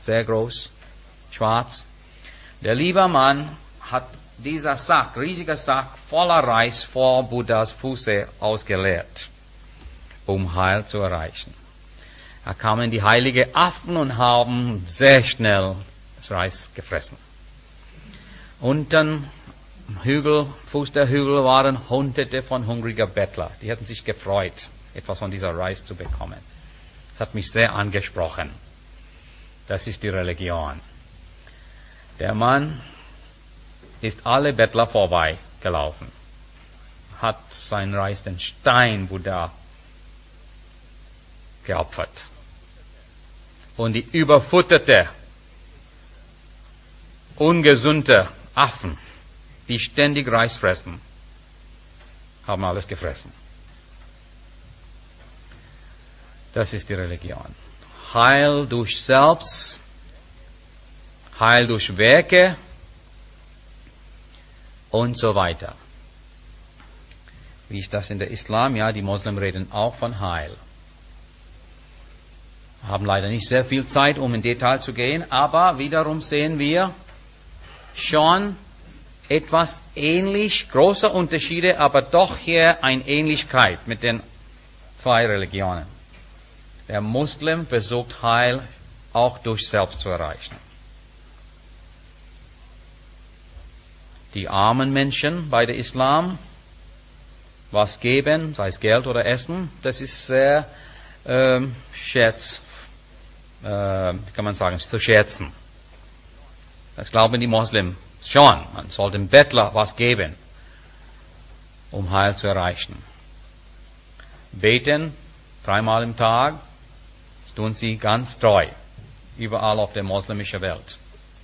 sehr groß, schwarz. Der liebe Mann hat dieser Sack, riesiger Sack voller Reis vor Buddhas Füße ausgeleert, um Heil zu erreichen. Da kamen die heiligen Affen und haben sehr schnell das Reis gefressen. Unten am Hügel, Fuß der Hügel waren Hunderte von hungriger Bettler. Die hätten sich gefreut, etwas von dieser Reis zu bekommen. Das hat mich sehr angesprochen. Das ist die Religion. Der Mann ist alle Bettler vorbeigelaufen, hat sein Reis den Stein Buddha geopfert. Und die überfutterte, ungesunde Affen, die ständig Reis fressen, haben alles gefressen. Das ist die Religion. Heil durch Selbst, Heil durch Werke und so weiter. Wie ist das in der Islam? Ja, die Muslimen reden auch von Heil. Wir haben leider nicht sehr viel Zeit, um in Detail zu gehen, aber wiederum sehen wir schon etwas ähnlich, große Unterschiede, aber doch hier eine Ähnlichkeit mit den zwei Religionen. Der Muslim versucht Heil auch durch Selbst zu erreichen. Die armen Menschen bei der Islam was geben, sei es Geld oder Essen, das ist sehr kann man sagen, zu schätzen. Das glauben die Muslimen schon. Man soll dem Bettler was geben, um Heil zu erreichen. Beten 3-mal im Tag, das tun sie ganz treu, überall auf der muslimischen Welt.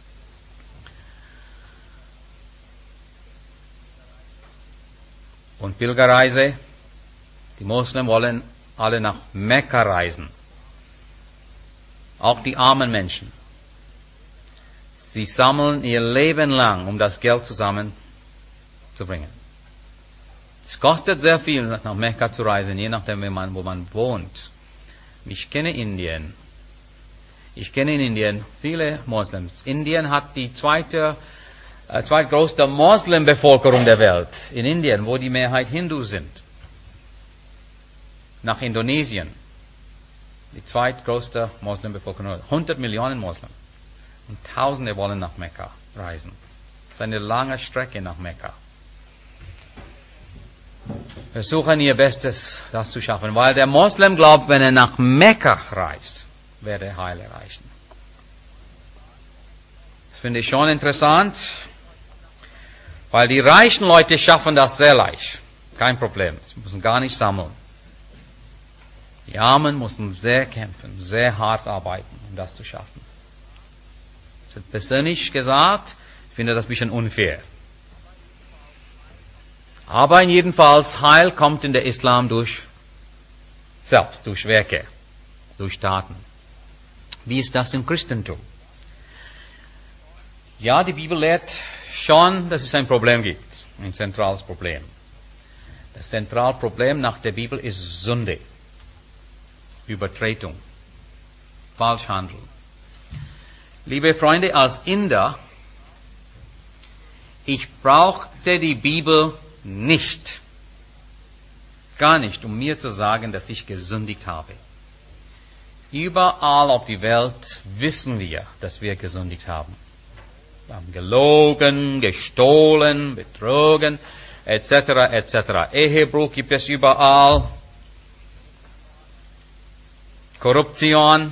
Und Pilgerreise, die Muslimen wollen alle nach Mekka reisen. Auch die armen Menschen. Sie sammeln ihr Leben lang, um das Geld zusammenzubringen. Es kostet sehr viel, nach Mekka zu reisen, je nachdem, wo man wohnt. Ich kenne in Indien viele Moslems. Indien hat die zweitgrößte Moslembevölkerung der Welt. In Indien, wo die Mehrheit Hindus sind. Nach Indonesien. Die zweitgrößte Moslembevölkerung. 100 Millionen Moslem. Und Tausende wollen nach Mekka reisen. Das ist eine lange Strecke nach Mekka. Versuchen ihr Bestes, das zu schaffen. Weil der Moslem glaubt, wenn er nach Mekka reist, werde er Heil erreichen. Das finde ich schon interessant. Weil die reichen Leute schaffen das sehr leicht. Kein Problem. Sie müssen gar nicht sammeln. Die Armen mussten sehr kämpfen, sehr hart arbeiten, um das zu schaffen. Persönlich gesagt, ich finde das ein bisschen unfair. Aber jedenfalls, Heil kommt in der Islam durch Selbst, durch Werke, durch Taten. Wie ist das im Christentum? Ja, die Bibel lehrt schon, dass es ein Problem gibt, ein zentrales Problem. Das zentrale Problem nach der Bibel ist Sünde. Übertretung, Falschhandeln. Liebe Freunde, als Inder, ich brauchte die Bibel nicht, gar nicht, um mir zu sagen, dass ich gesündigt habe. Überall auf die Welt wissen wir, dass wir gesündigt haben. Wir haben gelogen, gestohlen, betrogen, etc., etc. Ehebruch gibt es überall. Korruption.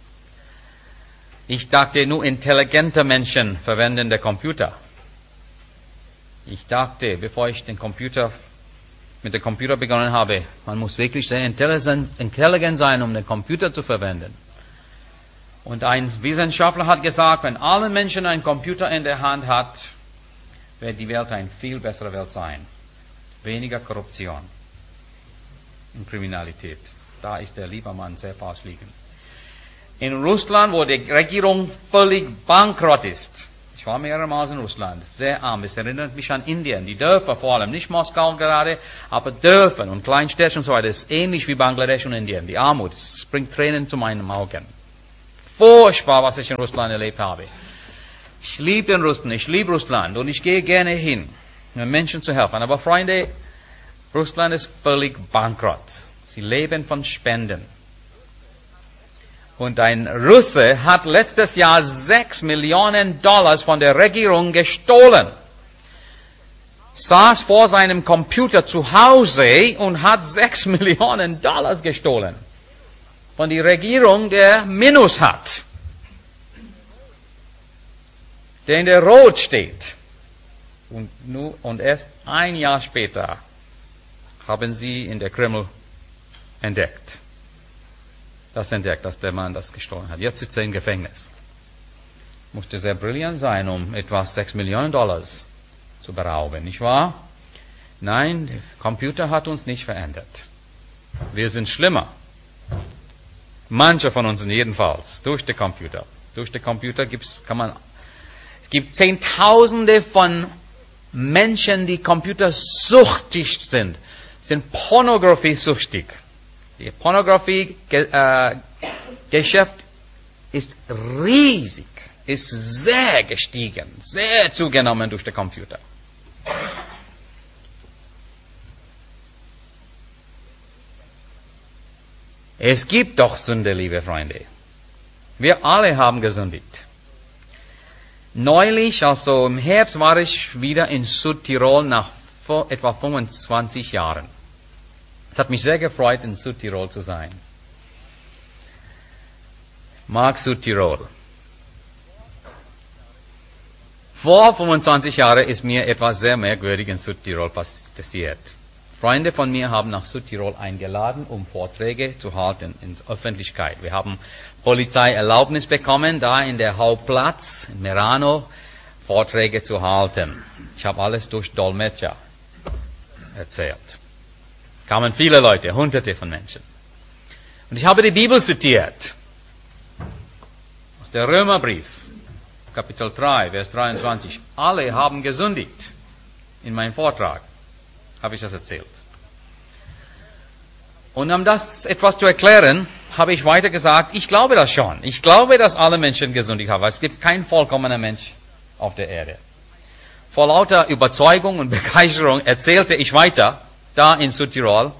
Ich dachte, nur intelligente Menschen verwenden den Computer. Ich dachte, bevor ich mit dem Computer begonnen habe, man muss wirklich sehr intelligent sein, um den Computer zu verwenden. Und ein Wissenschaftler hat gesagt, wenn alle Menschen einen Computer in der Hand hat, wird die Welt eine viel bessere Welt sein. Weniger Korruption und Kriminalität. Da ist der liebe Mann sehr falsch liegen. In Russland, wo die Regierung völlig bankrott ist. Ich war mehrmals in Russland, sehr arm. Es erinnert mich an Indien, die Dörfer vor allem, nicht Moskau gerade, aber Dörfer und Kleinstädte und so weiter. Es ist ähnlich wie Bangladesch und Indien. Die Armut, es bringt Tränen zu meinen Augen. furchtbar, was ich in Russland erlebt habe. Ich liebe den Russen, ich liebe Russland und ich gehe gerne hin, um Menschen zu helfen. Aber Freunde, Russland ist völlig bankrott. Sie leben von Spenden. Und ein Russe hat letztes Jahr $6 Millionen von der Regierung gestohlen. Saß vor seinem Computer zu Hause und hat $6 Millionen gestohlen. Von der Regierung, der Minus hat. Der in der Rot steht. Und erst ein Jahr später haben sie in der Kreml entdeckt, dass der Mann das gestohlen hat. Jetzt sitzt er im Gefängnis. Musste sehr brillant sein, um etwa $6 Millionen zu berauben, nicht wahr? Nein, der Computer hat uns nicht verändert. Wir sind schlimmer. Manche von uns jedenfalls, durch den Computer. Durch den Computer es gibt Zehntausende von Menschen, die computersüchtig sind pornografiesüchtig. Die Pornografie-Geschäft ist riesig, ist sehr gestiegen, sehr zugenommen durch den Computer. Es gibt doch Sünde, liebe Freunde. Wir alle haben gesündigt. Neulich, also im Herbst, war ich wieder in Südtirol nach etwa 25 Jahren. Es hat mich sehr gefreut, in Südtirol zu sein. Mag Südtirol. Vor 25 Jahren ist mir etwas sehr merkwürdig in Südtirol passiert. Freunde von mir haben nach Südtirol eingeladen, um Vorträge zu halten in der Öffentlichkeit. Wir haben Polizeierlaubnis bekommen, da in der Hauptplatz in Merano Vorträge zu halten. Ich habe alles durch Dolmetscher erzählt. Kamen viele Leute, Hunderte von Menschen. Und ich habe die Bibel zitiert. Aus der Römerbrief, Kapitel 3, Vers 23. Alle haben gesündigt. In meinem Vortrag habe ich das erzählt. Und um das etwas zu erklären, habe ich weiter gesagt, ich glaube das schon. Ich glaube, dass alle Menschen gesündigt haben. Es gibt keinen vollkommenen Mensch auf der Erde. Vor lauter Überzeugung und Begeisterung erzählte ich weiter, da in Südtirol.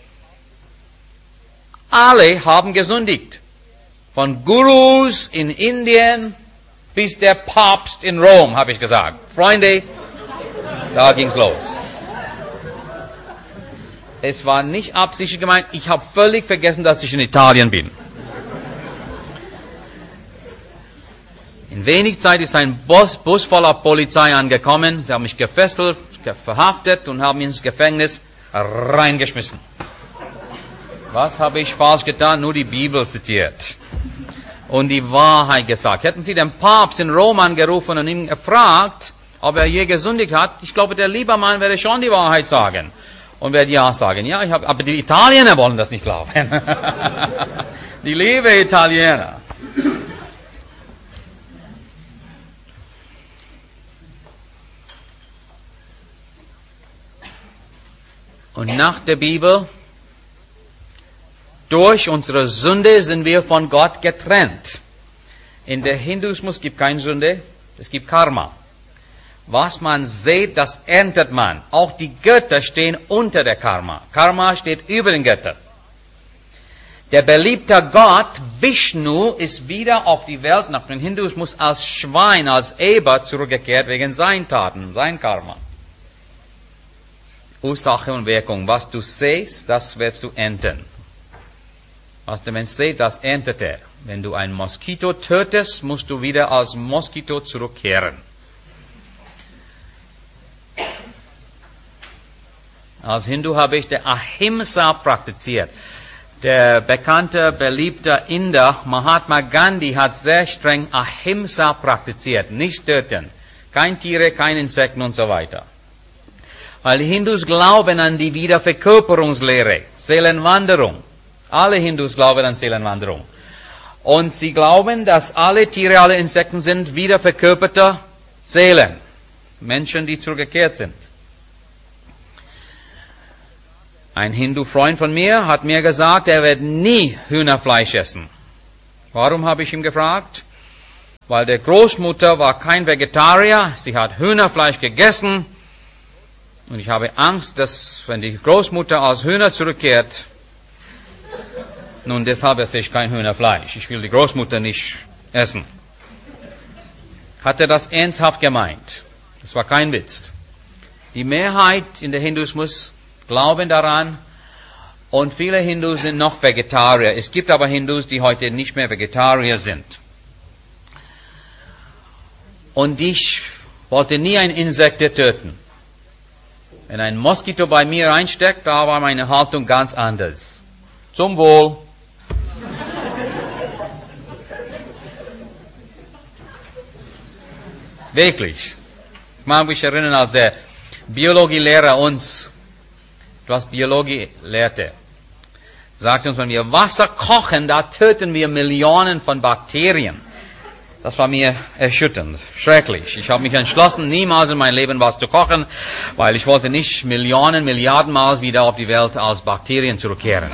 Alle haben gesündigt. Von Gurus in Indien bis der Papst in Rom, habe ich gesagt. Freunde, da ging's los. Es war nicht absichtlich gemeint. Ich habe völlig vergessen, dass ich in Italien bin. In wenig Zeit ist ein Bus voller Polizei angekommen. Sie haben mich gefesselt, verhaftet und haben mich ins Gefängnis reingeschmissen. Was habe ich falsch getan? Nur die Bibel zitiert. Und die Wahrheit gesagt. Hätten Sie den Papst in Rom angerufen und ihn gefragt, ob er je gesündigt hat, ich glaube, der Liebermann werde schon die Wahrheit sagen. Und werde ja sagen. Ja, aber die Italiener wollen das nicht glauben. Die liebe Italiener. Und nach der Bibel, durch unsere Sünde sind wir von Gott getrennt. In der Hinduismus gibt es keine Sünde, es gibt Karma. Was man sät, das erntet man. Auch die Götter stehen unter der Karma. Karma steht über den Göttern. Der beliebte Gott, Vishnu, ist wieder auf die Welt nach dem Hinduismus als Schwein, als Eber zurückgekehrt wegen seinen Taten, sein Karma. Ursache und Wirkung. Was du säst, das wirst du ernten. Was der Mensch sät, das erntet er. Wenn du ein Moskito tötest, musst du wieder als Moskito zurückkehren. Als Hindu habe ich der Ahimsa praktiziert. Der bekannte, beliebte Inder Mahatma Gandhi hat sehr streng Ahimsa praktiziert. Nicht töten. Kein Tiere, kein Insekten und so weiter. Weil die Hindus glauben an die Wiederverkörperungslehre, Seelenwanderung. Alle Hindus glauben an Seelenwanderung. Und sie glauben, dass alle Tiere, alle Insekten sind wiederverkörperte Seelen. Menschen, die zurückgekehrt sind. Ein Hindu-Freund von mir hat mir gesagt, er wird nie Hühnerfleisch essen. Warum, habe ich ihn gefragt? Weil der Großmutter war kein Vegetarier, sie hat Hühnerfleisch gegessen und ich habe Angst, dass wenn die Großmutter als Hühner zurückkehrt, nun deshalb esse ich kein Hühnerfleisch, ich will die Großmutter nicht essen. Hat er das ernsthaft gemeint? Das war kein Witz. Die Mehrheit in der Hinduismus glauben daran und viele Hindus sind noch Vegetarier. Es gibt aber Hindus, die heute nicht mehr Vegetarier sind. Und ich wollte nie ein Insekt töten. Wenn ein Moskito bei mir reinsteckt, da war meine Haltung ganz anders. Zum Wohl. Wirklich. Ich mag mich erinnern, als der Biologielehrer uns, was Biologie lehrte, sagte uns, wenn wir Wasser kochen, da töten wir Millionen von Bakterien. Das war mir erschütternd, schrecklich. Ich habe mich entschlossen, niemals in meinem Leben was zu kochen, weil ich wollte nicht Millionen, Milliarden Mal wieder auf die Welt als Bakterien zurückkehren.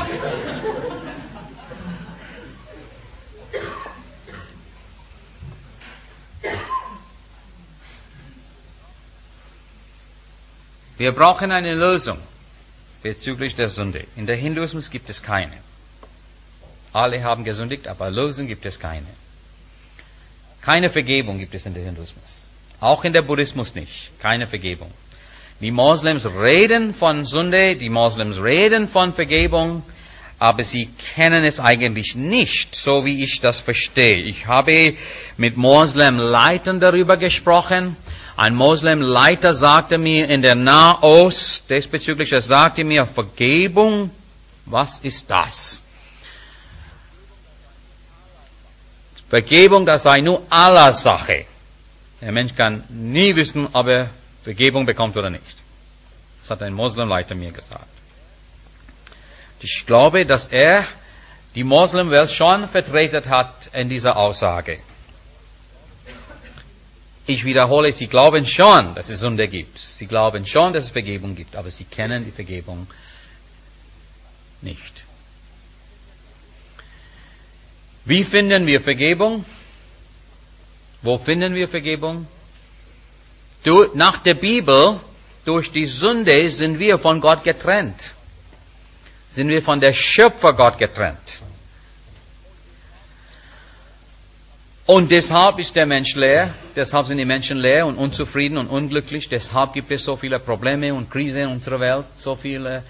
Wir brauchen eine Lösung bezüglich der Sünde. In der Hinduismus gibt es keine. Alle haben gesündigt, aber Lösung gibt es keine. Keine Vergebung gibt es in der Hinduismus. Auch in der Buddhismus nicht. Keine Vergebung. Die Moslems reden von Sünde, die Moslems reden von Vergebung, aber sie kennen es eigentlich nicht, so wie ich das verstehe. Ich habe mit Moslem-Leitern darüber gesprochen. Ein Moslem-Leiter sagte mir in der Nahost, diesbezüglich, er sagte mir, Vergebung, was ist das? Vergebung, das sei nur Allahs Sache. Der Mensch kann nie wissen, ob er Vergebung bekommt oder nicht. Das hat ein Moslem-Leiter mir gesagt. Ich glaube, dass er die Moslem-Welt schon vertreten hat in dieser Aussage. Ich wiederhole, sie glauben schon, dass es Sünde gibt. Sie glauben schon, dass es Vergebung gibt, aber sie kennen die Vergebung nicht. Wie finden wir Vergebung? Wo finden wir Vergebung? Nach der Bibel, durch die Sünde sind wir von Gott getrennt. Sind wir von der Schöpfer Gott getrennt. Und deshalb ist der Mensch leer, deshalb sind die Menschen leer und unzufrieden und unglücklich, deshalb gibt es so viele Probleme und Krisen in unserer Welt, so viele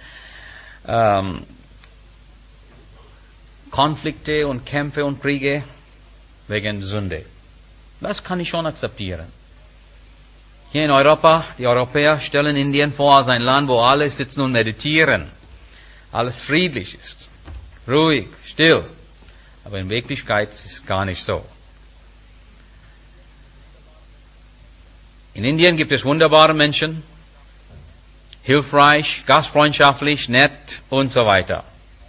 Konflikte und Kämpfe und Kriege wegen Sünde. Das kann ich schon akzeptieren. Hier in Europa, die Europäer stellen Indien vor als ein Land, wo alle sitzen und meditieren. Alles friedlich ist, ruhig, still. Aber in Wirklichkeit ist es gar nicht so. In Indien gibt es wunderbare Menschen, hilfreich, gastfreundschaftlich, nett und so weiter.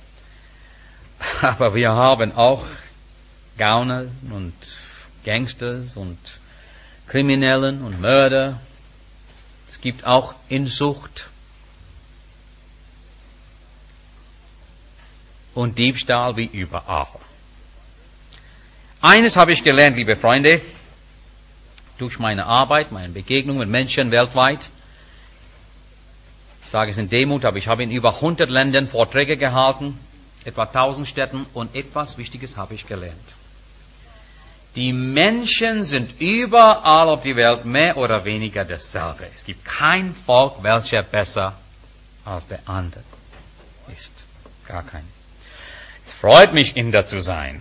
Aber wir haben auch Gauner und Gangsters und Kriminellen und Mörder. Es gibt auch Inzucht und Diebstahl wie überall. Eines habe ich gelernt, liebe Freunde, durch meine Arbeit, meine Begegnungen mit Menschen weltweit. Ich sage es in Demut, aber ich habe in über 100 Ländern Vorträge gehalten, etwa 1000 Städten, und etwas Wichtiges habe ich gelernt. Die Menschen sind überall auf der Welt mehr oder weniger dasselbe. Es gibt kein Volk, welcher besser als der andere ist. Gar kein. Es freut mich, Inder zu sein.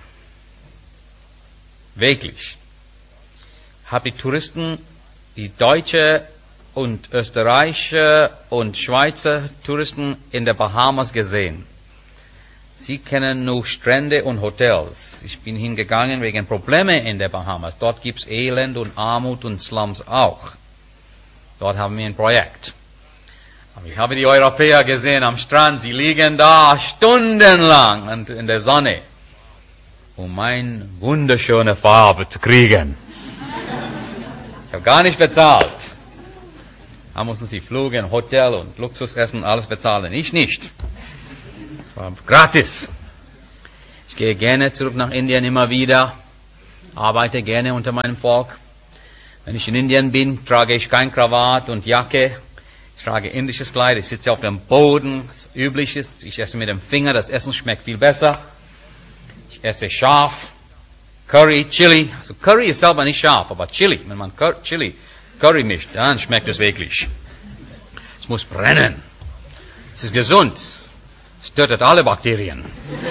Wirklich. Habe die Touristen, die Deutsche und Österreicher und Schweizer Touristen in der Bahamas gesehen. Sie kennen nur Strände und Hotels. Ich bin hingegangen wegen Probleme in der Bahamas. Dort gibt's Elend und Armut und Slums auch. Dort haben wir ein Projekt. Aber ich habe die Europäer gesehen am Strand. Sie liegen da stundenlang in der Sonne, um meine wunderschöne Farbe zu kriegen. Ich habe gar nicht bezahlt. Da mussten sie Flüge, Hotel und Luxusessen, alles bezahlen. Ich nicht. War gratis. Ich gehe gerne zurück nach Indien immer wieder, arbeite gerne unter meinem Volk. Wenn ich in Indien bin, trage ich kein Krawatt und Jacke. Ich trage indisches Kleid, ich sitze auf dem Boden, das üblich ist. Ich esse mit dem Finger, das Essen schmeckt viel besser. Ich esse scharf, Curry, Chili. Also Curry ist selber nicht scharf, aber Chili, wenn man Curry mischt, dann schmeckt es wirklich. Es muss brennen. Es ist gesund. Es tötet alle Bakterien.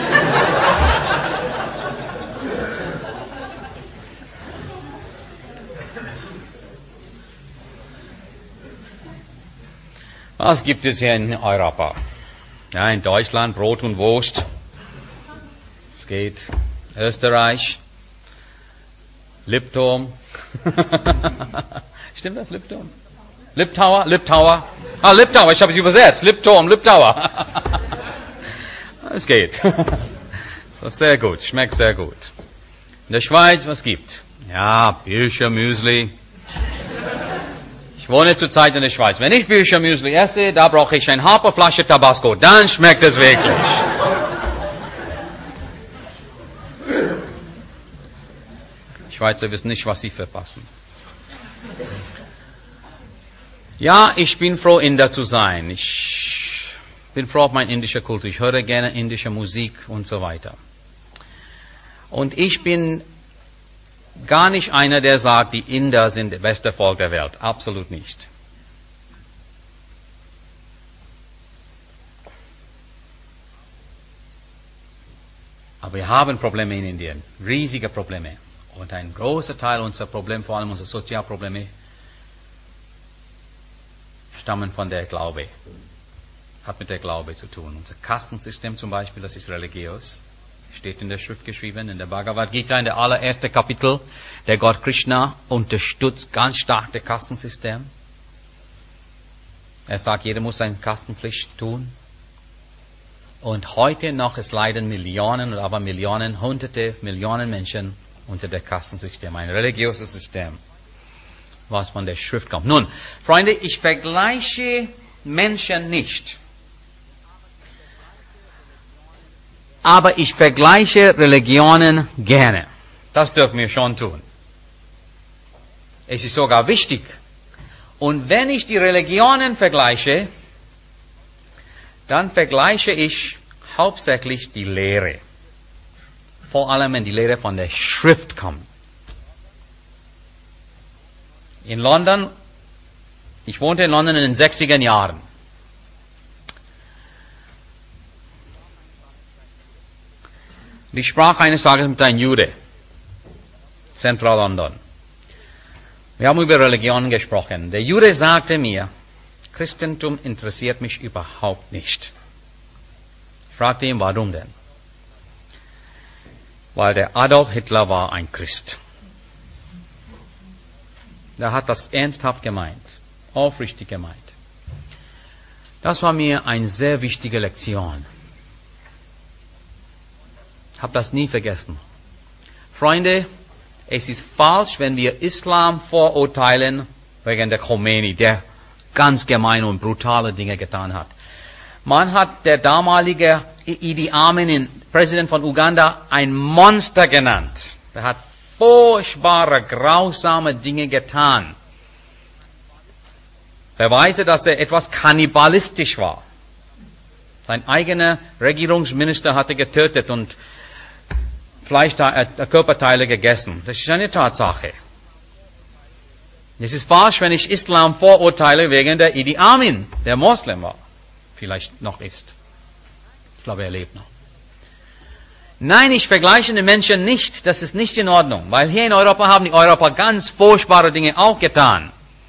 Was gibt es hier in Europa? Ja, in Deutschland Brot und Wurst. Es geht. Österreich. Lipton. Stimmt das, Lipton? Liptauer. Ah, Liptauer, ich habe es übersetzt. Liptauer. Es geht. Das ist sehr gut, schmeckt sehr gut. In der Schweiz, was gibt? Ja, Bircher Müsli. Ich wohne zurzeit in der Schweiz. Wenn ich Bircher Müsli esse, da brauche ich eine halbe Flasche Tabasco. Dann schmeckt es wirklich. Die Schweizer wissen nicht, was sie verpassen. Ja, ich bin froh, Inder zu sein. Ich bin froh auf meine indische Kultur. Ich höre gerne indische Musik und so weiter. Und ich bin gar nicht einer, der sagt, die Inder sind das beste Volk der Welt. Absolut nicht. Aber wir haben Probleme in Indien. Riesige Probleme. Und ein großer Teil unserer Probleme, vor allem unsere Sozialprobleme, stammen von der Glaube. Hat mit der Glaube zu tun. Unser Kastensystem zum Beispiel, das ist religiös. Steht in der Schrift geschrieben, in der Bhagavad Gita, in der allerersten Kapitel. Der Gott Krishna unterstützt ganz stark das Kastensystem. Er sagt, jeder muss seine Kastenpflicht tun. Und heute noch, es leiden Millionen oder aber Millionen, hunderte Millionen Menschen unter dem Kastensystem. Ein religiöses System, was von der Schrift kommt. Nun, Freunde, ich vergleiche Menschen nicht. Aber ich vergleiche Religionen gerne. Das dürfen wir schon tun. Es ist sogar wichtig. Und wenn ich die Religionen vergleiche, dann vergleiche ich hauptsächlich die Lehre. Vor allem, wenn die Lehre von der Schrift kommt. In London, ich wohnte in London in den 60er Jahren. Ich sprach eines Tages mit einem Jude, Central London. Wir haben über Religionen gesprochen. Der Jude sagte mir, Christentum interessiert mich überhaupt nicht. Ich fragte ihn, warum denn? Weil der Adolf Hitler war ein Christ. Er hat das ernsthaft gemeint, aufrichtig gemeint. Das war mir eine sehr wichtige Lektion. Ich habe das nie vergessen. Freunde, es ist falsch, wenn wir Islam vorurteilen wegen der Khomeini, der ganz gemeine und brutale Dinge getan hat. Man hat der damalige Idi Amin, Präsident von Uganda, ein Monster genannt. Er hat furchtbare, grausame Dinge getan. Beweise, dass er etwas kannibalistisch war. Sein eigener Regierungsminister hatte getötet und Körperteile gegessen. Das ist eine Tatsache. Es ist falsch, wenn ich Islam vorurteile wegen der Idi Amin, der Moslem war. Vielleicht noch ist. Ich glaube, er lebt noch. Nein, ich vergleiche den Menschen nicht. Das ist nicht in Ordnung. Weil hier in Europa haben die Europa ganz furchtbare Dinge auch getan.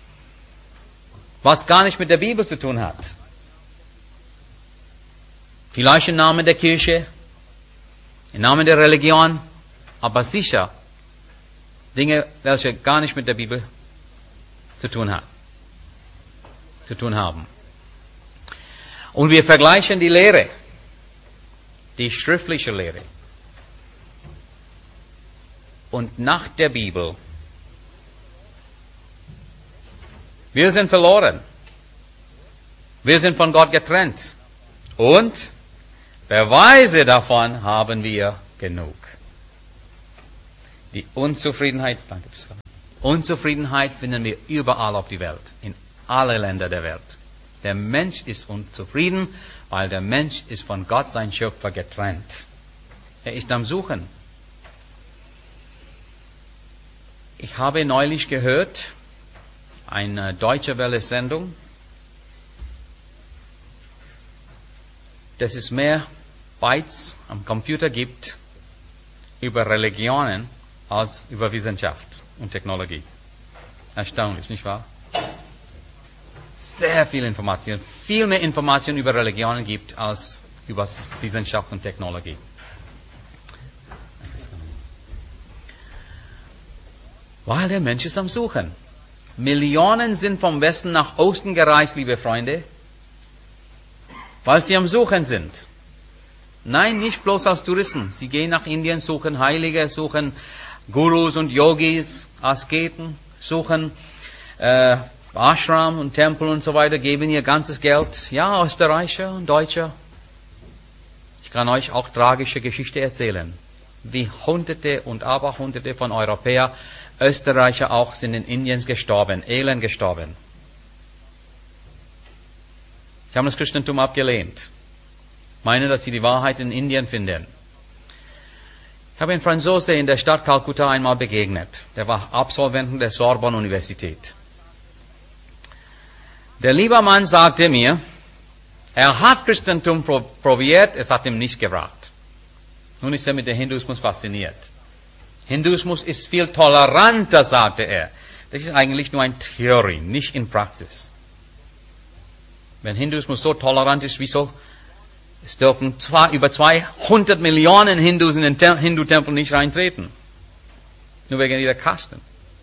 Was gar nicht mit der Bibel zu tun hat. Vielleicht im Namen der Kirche, im Namen der Religion, aber sicher Dinge, welche gar nicht mit der Bibel zu tun haben. Und wir vergleichen die Lehre, die schriftliche Lehre. Und nach der Bibel. Wir sind verloren. Wir sind von Gott getrennt. Und Beweise davon haben wir genug. Die Unzufriedenheit finden wir überall auf der Welt, in alle Länder der Welt. Der Mensch ist unzufrieden, weil der Mensch ist von Gott, sein Schöpfer, getrennt. Er ist am Suchen. Ich habe neulich gehört, eine Deutsche Welle-Sendung, dass es mehr Bytes am Computer gibt über Religionen als über Wissenschaft und Technologie. Erstaunlich, nicht wahr? Sehr viel Information, viel mehr Information über Religionen gibt als über Wissenschaft und Technologie. Weil der Mensch ist am Suchen. Millionen sind vom Westen nach Osten gereist, liebe Freunde, weil sie am Suchen sind. Nein, nicht bloß als Touristen. Sie gehen nach Indien, suchen Heilige, suchen Gurus und Yogis, Asketen, suchen Ashram und Tempel und so weiter, geben ihr ganzes Geld. Ja, Österreicher und Deutscher. Ich kann euch auch tragische Geschichte erzählen, wie Hunderte und Aberhunderte von Europäern, Österreicher auch, sind in Indien gestorben, elend gestorben. Sie haben das Christentum abgelehnt, meinen, dass sie die Wahrheit in Indien finden. Ich habe einen Franzose in der Stadt Kalkutta einmal begegnet. Der war Absolvent der Sorbonne-Universität. Der liebe Mann sagte mir, er hat Christentum probiert, es hat ihm nicht gebracht. Nun ist er mit dem Hinduismus fasziniert. Hinduismus ist viel toleranter, sagte er. Das ist eigentlich nur eine Theorie, nicht in Praxis. Wenn Hinduismus so tolerant ist, wieso? Es dürfen über 200 Millionen Hindus in den Hindu-Tempel nicht reintreten. Nur wegen ihrer Kasten.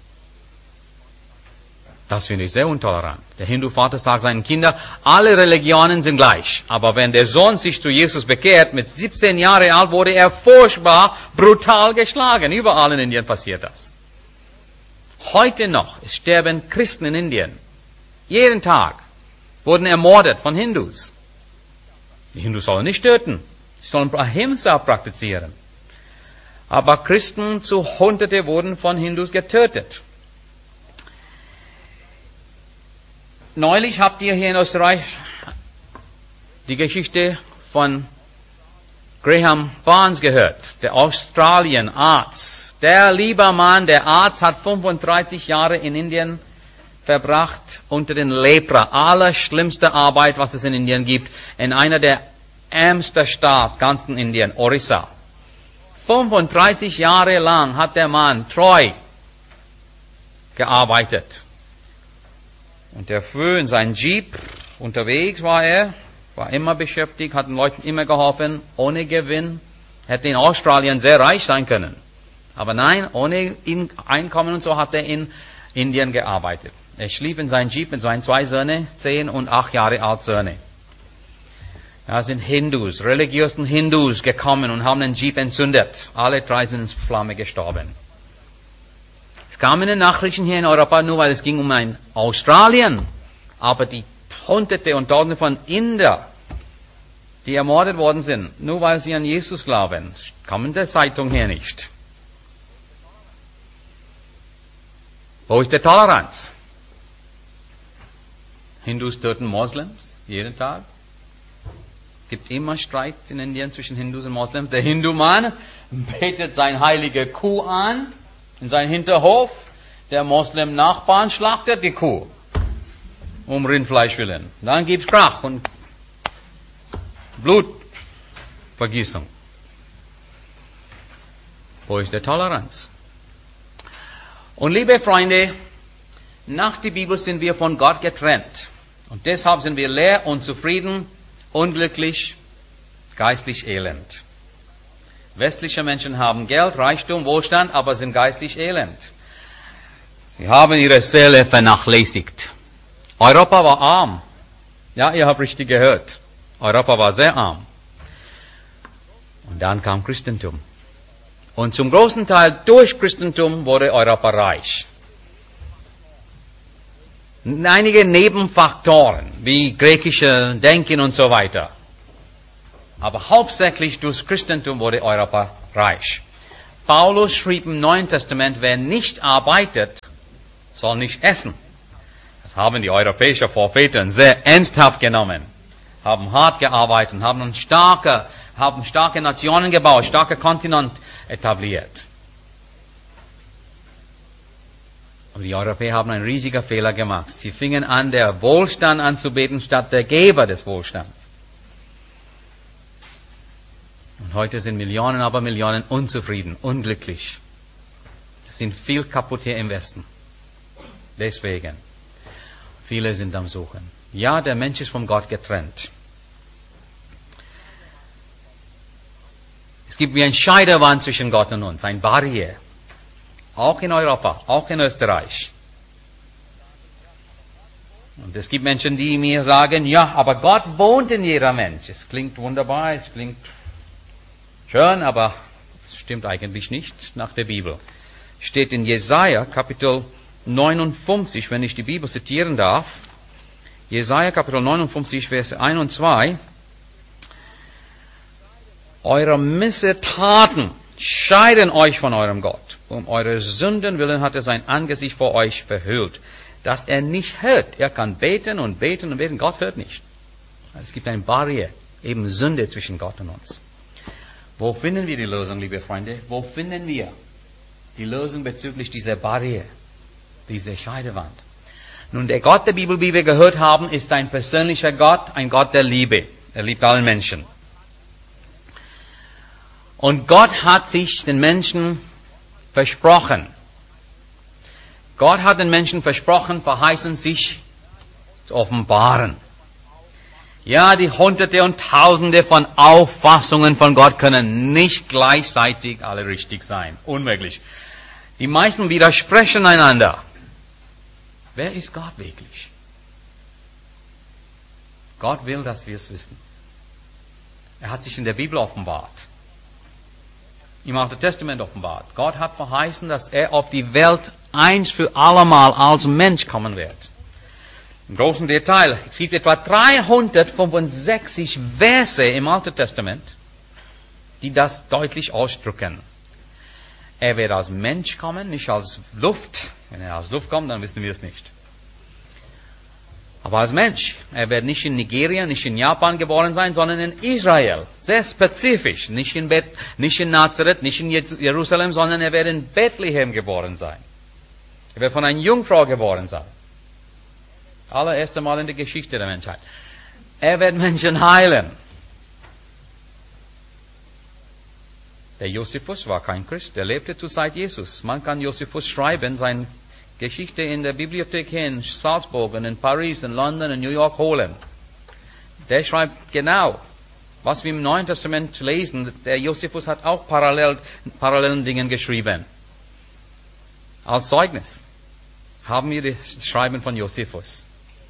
Das finde ich sehr intolerant. Der Hindu-Vater sagt seinen Kindern, alle Religionen sind gleich. Aber wenn der Sohn sich zu Jesus bekehrt, mit 17 Jahren alt, wurde er furchtbar, brutal geschlagen. Überall in Indien passiert das. Heute noch sterben Christen in Indien. Jeden Tag wurden ermordet von Hindus. Die Hindus sollen nicht töten. Sie sollen Ahimsa praktizieren. Aber Christen zu Hunderte wurden von Hindus getötet. Neulich habt ihr hier in Österreich die Geschichte von Graham Barnes gehört, der Australien-Arzt. Der liebe Mann, der Arzt, hat 35 Jahre in Indien verbracht unter den Lepra. Allerschlimmste Arbeit, was es in Indien gibt, in einer der ärmsten Staaten ganz in Indien, Orissa. 35 Jahre lang hat der Mann treu gearbeitet. Und der früh in seinem Jeep unterwegs war immer beschäftigt, hat den Leuten immer geholfen, ohne Gewinn. Hätte in Australien sehr reich sein können. Aber nein, ohne Einkommen und so hat er in Indien gearbeitet. Er schlief in seinem Jeep mit seinen 2 Söhnen, 10 und 8 Jahre alt Söhne. Da sind Hindus, religiösen Hindus gekommen und haben den Jeep entzündet. Alle 3 sind in Flamme gestorben. Es kamen die Nachrichten hier in Europa nur, weil es ging um ein Australien. Aber die Hunderte und Tausende von Indern, die ermordet worden sind, nur weil sie an Jesus glauben, kamen in der Zeitung her nicht. Wo ist die Toleranz? Hindus töten Moslems jeden Tag. Es gibt immer Streit in Indien zwischen Hindus und Moslems. Der Hindu-Mann betet sein heilige Kuh an in seinem Hinterhof. Der Moslem-Nachbarn schlachtet die Kuh um Rindfleisch willen. Dann gibt's Krach und Blutvergießung. Wo ist die Toleranz? Und liebe Freunde, nach der Bibel sind wir von Gott getrennt. Und deshalb sind wir leer, unzufrieden, unglücklich, geistlich elend. Westliche Menschen haben Geld, Reichtum, Wohlstand, aber sind geistlich elend. Sie haben ihre Seele vernachlässigt. Europa war arm. Ja, ihr habt richtig gehört. Europa war sehr arm. Und dann kam Christentum. Und zum großen Teil durch Christentum wurde Europa reich. Einige Nebenfaktoren, wie griechische Denken und so weiter. Aber hauptsächlich durch Christentum wurde Europa reich. Paulus schrieb im Neuen Testament, wer nicht arbeitet, soll nicht essen. Das haben die europäischen Propheten sehr ernsthaft genommen, haben hart gearbeitet, haben starke Nationen gebaut, starke Kontinent etabliert. Aber die Europäer haben einen riesigen Fehler gemacht. Sie fingen an, der Wohlstand anzubeten, statt der Geber des Wohlstands. Und heute sind Millionen, aber Millionen unzufrieden, unglücklich. Es sind viel kaputt hier im Westen. Deswegen. Viele sind am Suchen. Ja, der Mensch ist von Gott getrennt. Es gibt wie ein Scheidewand zwischen Gott und uns, ein Barriere. Auch in Europa, auch in Österreich. Und es gibt Menschen, die mir sagen, ja, aber Gott wohnt in jeder Mensch. Es klingt wunderbar, es klingt schön, aber es stimmt eigentlich nicht nach der Bibel. Steht in Jesaja, Kapitel 59, wenn ich die Bibel zitieren darf. Jesaja, Kapitel 59, Verse 1 und 2. Eure Missetaten scheiden euch von eurem Gott. Um eure Sünden willen hat er sein Angesicht vor euch verhüllt, dass er nicht hört. Er kann beten und beten und beten. Gott hört nicht. Es gibt eine Barriere, eben Sünde zwischen Gott und uns. Wo finden wir die Lösung, liebe Freunde? Wo finden wir die Lösung bezüglich dieser Barriere, dieser Scheidewand? Nun, der Gott der Bibel, wie wir gehört haben, ist ein persönlicher Gott, ein Gott der Liebe. Er liebt alle Menschen. Und Gott hat sich den Menschen versprochen. Gott hat den Menschen versprochen, verheißen, sich zu offenbaren. Ja, die Hunderte und Tausende von Auffassungen von Gott können nicht gleichzeitig alle richtig sein. Unmöglich. Die meisten widersprechen einander. Wer ist Gott wirklich? Gott will, dass wir es wissen. Er hat sich in der Bibel offenbart. Im Alten Testament offenbart. Gott hat verheißen, dass er auf die Welt eins für allemal als Mensch kommen wird. Im großen Detail. Es gibt etwa 365 Verse im Alten Testament, die das deutlich ausdrücken. Er wird als Mensch kommen, nicht als Luft. Wenn er als Luft kommt, dann wissen wir es nicht. Aber als Mensch. Er wird nicht in Nigeria, nicht in Japan geboren sein, sondern in Israel. Sehr spezifisch. Nicht in Nazareth, nicht in Jerusalem, sondern er wird in Bethlehem geboren sein. Er wird von einer Jungfrau geboren sein. Allererste Mal in der Geschichte der Menschheit. Er wird Menschen heilen. Der Josephus war kein Christ, der lebte zur Zeit Jesus. Man kann Josephus schreiben, seine Geschichte in der Bibliothek hier in Salzburg und in Paris, in London, in New York holen. Der schreibt genau, was wir im Neuen Testament lesen. Der Josephus hat auch parallelen Dingen geschrieben. Als Zeugnis haben wir das Schreiben von Josephus.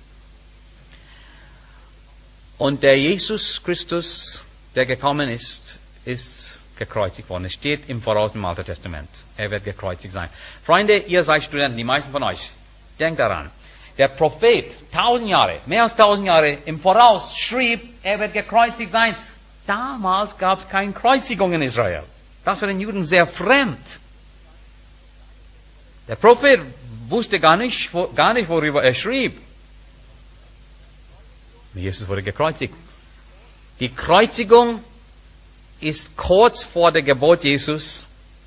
Und der Jesus Christus, der gekommen ist, ist gekreuzigt worden. Es steht im Voraus im Alten Testament. Er wird gekreuzigt sein. Freunde, ihr seid Studenten, die meisten von euch. Denkt daran. Der Prophet, mehr als 1000 Jahre im Voraus schrieb, er wird gekreuzigt sein. Damals gab es keine Kreuzigung in Israel. Das war den Juden sehr fremd. Der Prophet wusste gar nicht, worüber er schrieb. Jesus wurde gekreuzigt. Die Kreuzigung ist kurz vor der Geburt Jesus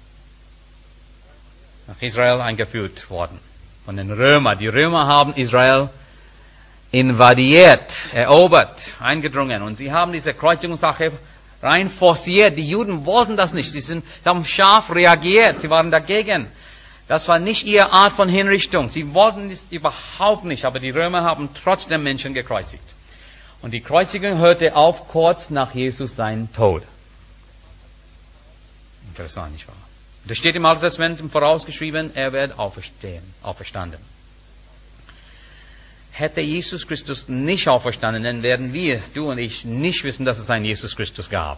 nach Israel eingeführt worden. Von den Römern. Die Römer haben Israel invadiert, erobert, eingedrungen. Und sie haben diese Kreuzigungssache rein forciert. Die Juden wollten das nicht. Sie haben scharf reagiert. Sie waren dagegen. Das war nicht ihre Art von Hinrichtung. Sie wollten das überhaupt nicht. Aber die Römer haben trotzdem Menschen gekreuzigt. Und die Kreuzigung hörte auf kurz nach Jesus seinen Tod. Interessant, nicht wahr? Das steht im Alten Testament vorausgeschrieben, er wird auferstanden. Hätte Jesus Christus nicht auferstanden, dann werden wir, du und ich, nicht wissen, dass es einen Jesus Christus gab.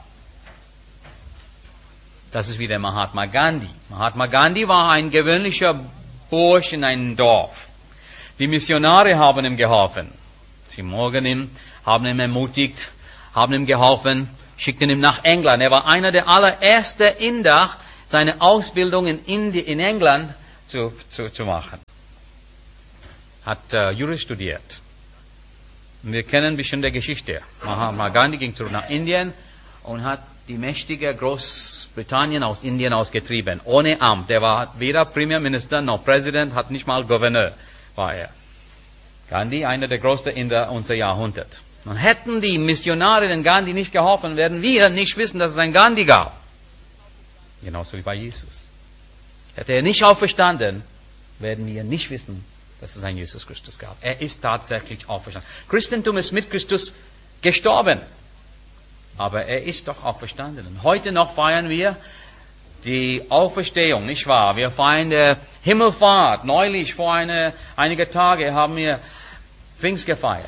Das ist wie der Mahatma Gandhi. Mahatma Gandhi war ein gewöhnlicher Bursch in einem Dorf. Die Missionare haben ihm geholfen. Sie mochten ihn, haben ihn ermutigt, haben ihm geholfen, schickten ihn nach England. Er war einer der allerersten Inder, seine Ausbildung in England zu machen. Hat Jura studiert. Und wir kennen ein bisschen der Geschichte. Mahatma Gandhi ging zurück nach Indien und hat die mächtige Großbritannien aus Indien ausgetrieben. Ohne Amt. Der war weder Premierminister noch Präsident, hat nicht mal Gouverneur, war er. Gandhi, einer der größten Inder unseres Jahrhunderts. Und hätten die Missionare den Gandhi nicht geholfen, werden wir nicht wissen, dass es einen Gandhi gab. Genauso wie bei Jesus. Hätte er nicht auferstanden, werden wir nicht wissen, dass es einen Jesus Christus gab. Er ist tatsächlich auferstanden. Christentum ist mit Christus gestorben. Aber er ist doch auferstanden. Und heute noch feiern wir die Auferstehung, nicht wahr? Wir feiern die Himmelfahrt. Neulich, vor einigen Tagen, haben wir Pfingst gefeiert.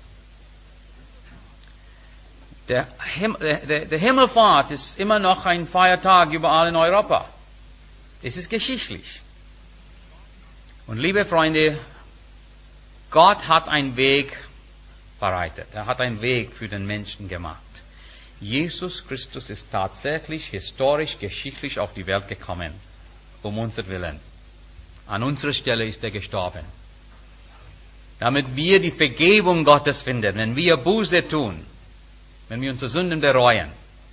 Der Himmelfahrt ist immer noch ein Feiertag überall in Europa. Es ist geschichtlich. Und liebe Freunde, Gott hat einen Weg bereitet. Er hat einen Weg für den Menschen gemacht. Jesus Christus ist tatsächlich historisch, geschichtlich auf die Welt gekommen, um unser Willen. An unserer Stelle ist er gestorben. Damit wir die Vergebung Gottes finden, wenn wir Buße tun, wenn wir unsere Sünden bereuen.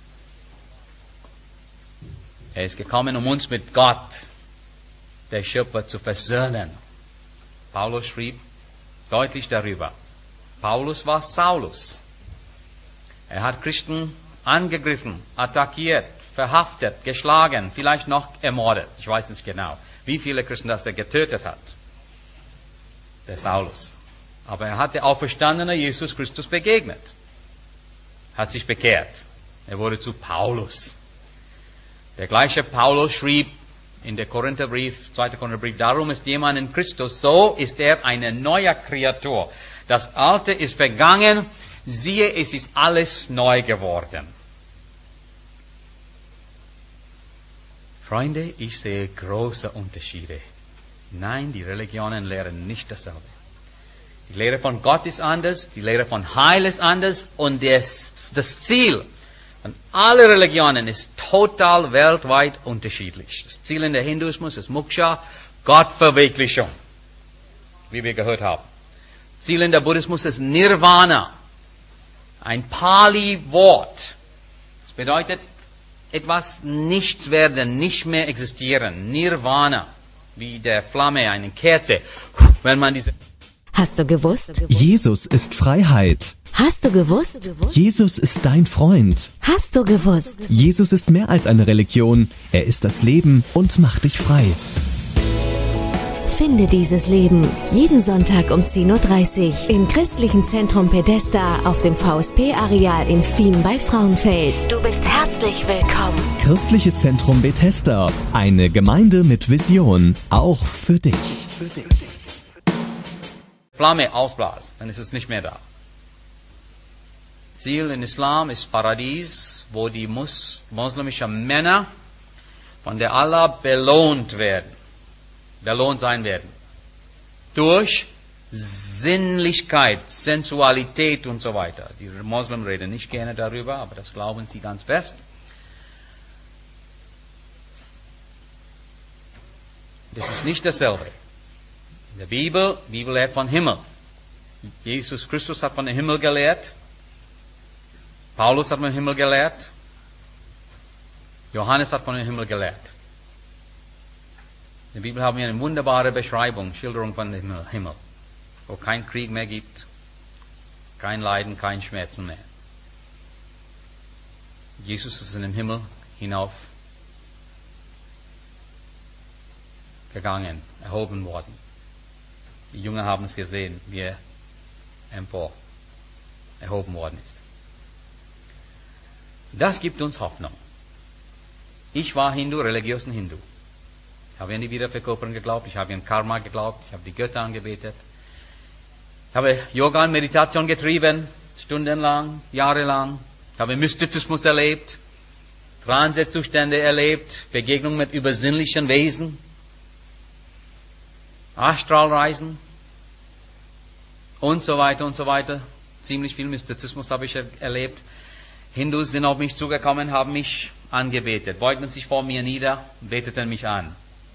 Er ist gekommen, um uns mit Gott, der Schöpfer, zu versöhnen. Paulus schrieb deutlich darüber. Paulus war Saulus. Er hat Christen angegriffen, attackiert, verhaftet, geschlagen, vielleicht noch ermordet. Ich weiß nicht genau, wie viele Christen das er getötet hat. Der Saulus. Aber er hat der auferstandene Jesus Christus begegnet. Hat sich bekehrt. Er wurde zu Paulus. Der gleiche Paulus schrieb in der Korintherbrief, 2. Korintherbrief, darum ist jemand in Christus, so ist er eine neue Kreatur. Das Alte ist vergangen, siehe, es ist alles neu geworden. Freunde, ich sehe große Unterschiede. Nein, die Religionen lehren nicht dasselbe. Die Lehre von Gott ist anders, die Lehre von Heil ist anders und das Ziel von allen Religionen ist total weltweit unterschiedlich. Das Ziel in der Hinduismus ist Moksha, Gottverwirklichung, wie wir gehört haben. Ziel in der Buddhismus ist Nirvana, ein Pali-Wort. Das bedeutet, etwas nicht werden, nicht mehr existieren. Nirvana, wie der Flamme, eine Kerze. Wenn man diese Hast du gewusst? Jesus ist Freiheit. Hast du gewusst? Jesus ist dein Freund. Hast du gewusst? Jesus ist mehr als eine Religion. Er ist das Leben und macht dich frei. Finde dieses Leben jeden Sonntag um 10.30 Uhr im Christlichen Zentrum Pedesta auf dem VSP-Areal in Fien bei Frauenfeld. Du bist herzlich willkommen. Christliches Zentrum Bethesda. Eine Gemeinde mit Vision. Auch für dich. Flamme ausblasen, dann ist es nicht mehr da. Ziel in Islam ist Paradies, wo die muslimischen Männer von der Allah belohnt sein werden. Durch Sinnlichkeit, Sensualität und so weiter. Die Muslimen reden nicht gerne darüber, aber das glauben sie ganz fest. Das ist nicht dasselbe. In der Bibel lehrt von Himmel. Jesus Christus hat von dem Himmel gelehrt. Paulus hat von dem Himmel gelehrt. Johannes hat von dem Himmel gelehrt. In der Bibel haben wir eine wunderbare Beschreibung, Schilderung von dem Himmel, wo kein Krieg mehr gibt, kein Leiden, kein Schmerzen mehr. Jesus ist in den Himmel hinauf gegangen, erhoben worden. Die Jünger haben es gesehen, wie er empor erhoben worden ist. Das gibt uns Hoffnung. Ich war Hindu, religiösen Hindu. Ich habe an die Wiederverkörperung geglaubt, ich habe an Karma geglaubt, ich habe die Götter angebetet. Ich habe Yoga und Meditation getrieben, stundenlang, jahrelang. Ich habe Mystizismus erlebt, Transezustände erlebt, Begegnung mit übersinnlichen Wesen, Astralreisen und so weiter und so weiter. Ziemlich viel Mystizismus habe ich erlebt. Hindus sind auf mich zugekommen, haben mich angebetet, beugten sich vor mir nieder, beteten mich an.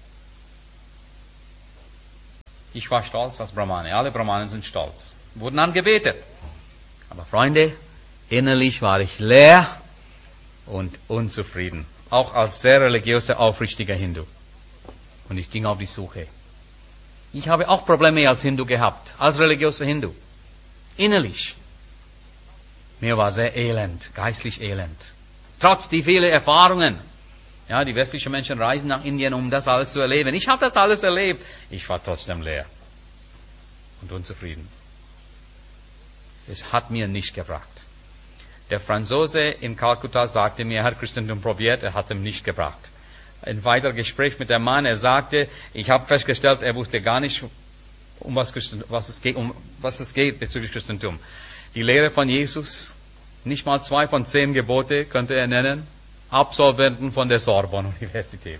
Ich war stolz als Brahmane. Alle Brahmanen sind stolz. Wurden angebetet. Aber Freunde, innerlich war ich leer und unzufrieden. Auch als sehr religiöser, aufrichtiger Hindu. Und ich ging auf die Suche. Ich habe auch Probleme als Hindu gehabt, als religiöser Hindu. Innerlich. Mir war sehr elend, geistlich elend. Trotz die vielen Erfahrungen. Ja, die westlichen Menschen reisen nach Indien, um das alles zu erleben. Ich habe das alles erlebt. Ich war trotzdem leer und unzufrieden. Es hat mir nichts gebracht. Der Franzose in Kalkutta sagte mir, er hat Christentum probiert, er hat ihm nichts gebracht. Ein weiteres Gespräch mit dem Mann, er sagte, ich habe festgestellt, er wusste gar nicht, um was es geht bezüglich Christentum. Die Lehre von Jesus, nicht mal 2 von 10 Gebote könnte er nennen, Absolventen von der Sorbonne-Universität.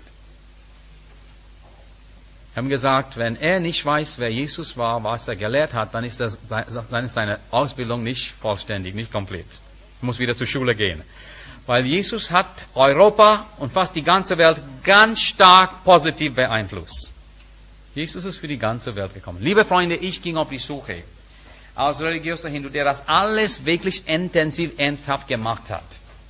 Wir haben gesagt, wenn er nicht weiß, wer Jesus war, was er gelehrt hat, dann ist seine Ausbildung nicht vollständig, nicht komplett. Er muss wieder zur Schule gehen. Weil Jesus hat Europa und fast die ganze Welt ganz stark positiv beeinflusst. Jesus ist für die ganze Welt gekommen. Liebe Freunde, ich ging auf die Suche als religiöser Hindu, der das alles wirklich intensiv, ernsthaft gemacht hat.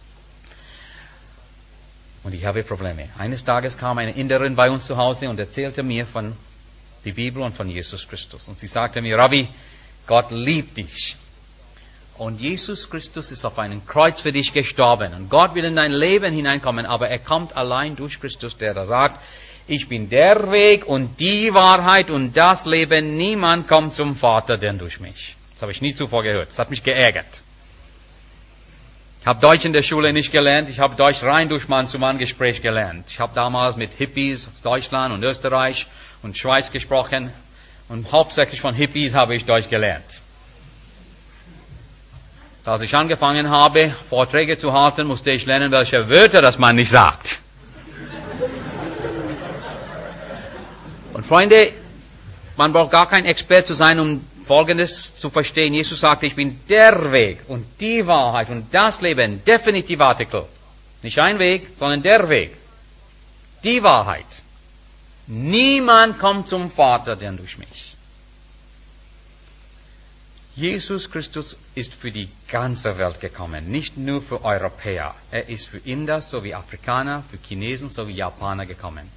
Und ich habe Probleme. Eines Tages kam eine Inderin bei uns zu Hause und erzählte mir von der Bibel und von Jesus Christus. Und sie sagte mir, Rabbi, Gott liebt dich. Und Jesus Christus ist auf einem Kreuz für dich gestorben. Und Gott will in dein Leben hineinkommen, aber er kommt allein durch Christus, der da sagt, ich bin der Weg und die Wahrheit und das Leben. Niemand kommt zum Vater, denn durch mich. Das habe ich nie zuvor gehört. Das hat mich geärgert. Ich habe Deutsch in der Schule nicht gelernt. Ich habe Deutsch rein durch Mann-zu-Mann-Gespräch gelernt. Ich habe damals mit Hippies aus Deutschland und Österreich und Schweiz gesprochen. Und hauptsächlich von Hippies habe ich Deutsch gelernt. Als ich angefangen habe, Vorträge zu halten, musste ich lernen, welche Wörter das man nicht sagt. Und Freunde, man braucht gar kein Experte zu sein, um Folgendes zu verstehen. Jesus sagte, ich bin der Weg und die Wahrheit und das Leben. Definitiv-Artikel. Nicht ein Weg, sondern der Weg. Die Wahrheit. Niemand kommt zum Vater, denn durch mich. Jesus Christus ist für die ganze Welt gekommen, nicht nur für Europäer. Er ist für Inder sowie Afrikaner, für Chinesen sowie Japaner gekommen.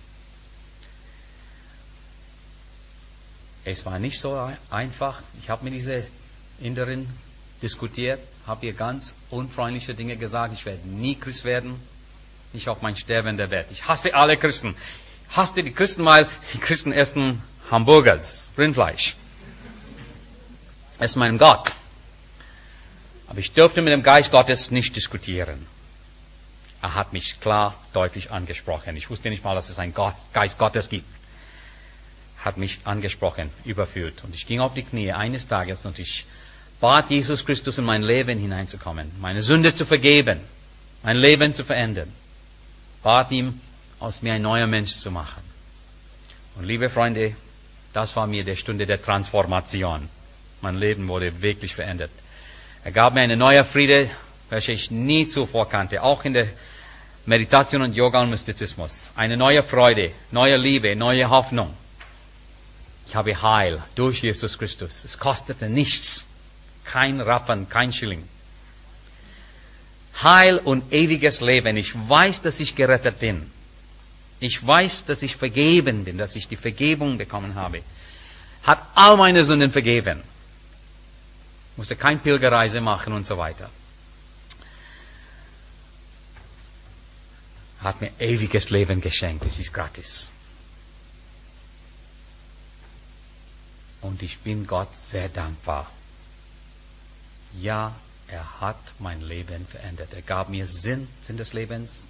Es war nicht so einfach. Ich habe mit dieser Inderin diskutiert, habe ihr ganz unfreundliche Dinge gesagt. Ich werde nie Christ werden, nicht auf mein sterbender Bett. Ich hasse alle Christen. Ich hasse die Christen, weil die Christen essen Hamburgers, Rindfleisch. Es ist mein Gott. Aber ich durfte mit dem Geist Gottes nicht diskutieren. Er hat mich klar, deutlich angesprochen. Ich wusste nicht mal, dass es einen Geist Gottes gibt. Hat mich angesprochen, überführt. Und ich ging auf die Knie eines Tages und ich bat Jesus Christus in mein Leben hineinzukommen, meine Sünde zu vergeben, mein Leben zu verändern. Bat ihm, aus mir ein neuer Mensch zu machen. Und liebe Freunde, das war mir die Stunde der Transformation. Mein Leben wurde wirklich verändert. Er gab mir eine neue Friede, welche ich nie zuvor kannte, auch in der Meditation und Yoga und Mystizismus. Eine neue Freude, neue Liebe, neue Hoffnung. Ich habe Heil durch Jesus Christus. Es kostete nichts. Kein Rappen, kein Schilling. Heil und ewiges Leben. Ich weiß, dass ich gerettet bin. Ich weiß, dass ich vergeben bin, dass ich die Vergebung bekommen habe. Hat all meine Sünden vergeben. Musste keine Pilgerreise machen und so weiter. Hat mir ewiges Leben geschenkt. Es ist gratis. Und ich bin Gott sehr dankbar. Ja, er hat mein Leben verändert. Er gab mir Sinn des Lebens,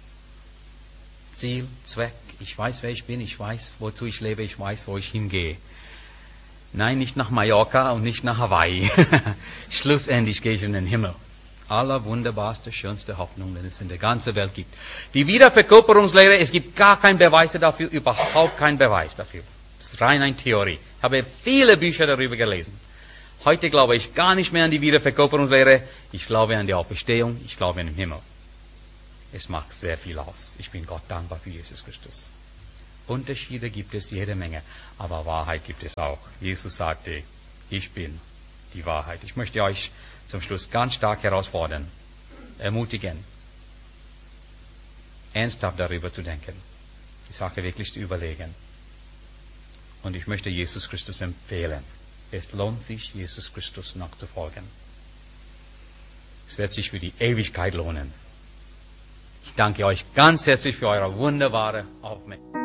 Ziel, Zweck. Ich weiß, wer ich bin. Ich weiß, wozu ich lebe. Ich weiß, wo ich hingehe. Nein, nicht nach Mallorca und nicht nach Hawaii. Schlussendlich gehe ich in den Himmel. Allerwunderbarste, schönste Hoffnung, die es in der ganzen Welt gibt. Die Wiederverkörperungslehre, es gibt gar keinen Beweis dafür, überhaupt keinen Beweis dafür. Das ist rein eine Theorie. Ich habe viele Bücher darüber gelesen. Heute glaube ich gar nicht mehr an die Wiederverkörperungslehre. Ich glaube an die Auferstehung. Ich glaube an den Himmel. Es macht sehr viel aus. Ich bin Gott dankbar für Jesus Christus. Unterschiede gibt es jede Menge, aber Wahrheit gibt es auch. Jesus sagte, ich bin die Wahrheit. Ich möchte euch zum Schluss ganz stark herausfordern, ermutigen, ernsthaft darüber zu denken, die Sache wirklich zu überlegen. Und ich möchte Jesus Christus empfehlen. Es lohnt sich, Jesus Christus nachzufolgen. Es wird sich für die Ewigkeit lohnen. Ich danke euch ganz herzlich für eure wunderbare Aufmerksamkeit.